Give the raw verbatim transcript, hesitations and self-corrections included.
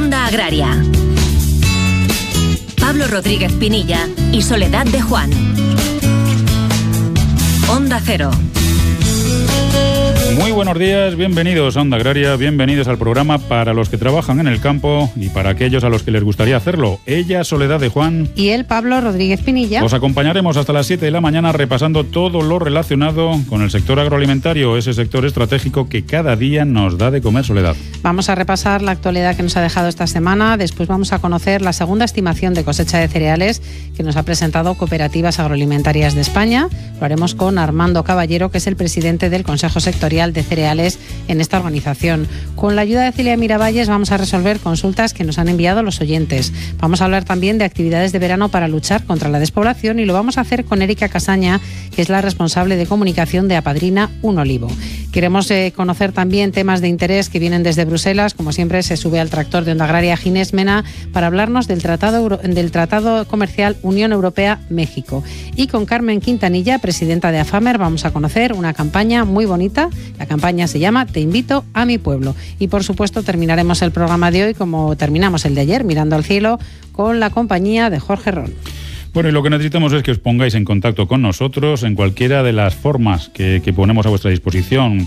Onda Agraria. Pablo Rodríguez Pinilla y Soledad de Juan. Onda Cero. Muy buenos días, bienvenidos a Onda Agraria, bienvenidos al programa para los que trabajan en el campo y para aquellos a los que les gustaría hacerlo. Ella, Soledad de Juan. Y él, Pablo Rodríguez Pinilla. Os acompañaremos hasta las siete de la mañana repasando todo lo relacionado con el sector agroalimentario, ese sector estratégico que cada día nos da de comer, Soledad. Vamos a repasar la actualidad que nos ha dejado esta semana, después vamos a conocer la segunda estimación de cosecha de cereales que nos ha presentado Cooperativas Agroalimentarias de España. Lo haremos con Armando Caballero, que es el presidente del Consejo Sectorial de Cereales en esta organización. Con la ayuda de Celia Miravalles vamos a resolver consultas que nos han enviado los oyentes. Vamos a hablar también de actividades de verano para luchar contra la despoblación y lo vamos a hacer con Erika Casaña, que es la responsable de comunicación de Apadrina Un Olivo. Queremos eh, conocer también temas de interés que vienen desde Bruselas. Como siempre, se sube al tractor de Onda Agraria Ginés Mena para hablarnos del Tratado, Euro- del Tratado Comercial Unión Europea-México. Y con Carmen Quintanilla, presidenta de AFAMER, vamos a conocer una campaña muy bonita. La campaña se llama Te invito a mi pueblo. Y por supuesto terminaremos el programa de hoy como terminamos el de ayer, mirando al cielo, con la compañía de Jorge Ron. Bueno, y lo que necesitamos es que os pongáis en contacto con nosotros en cualquiera de las formas que, que ponemos a vuestra disposición.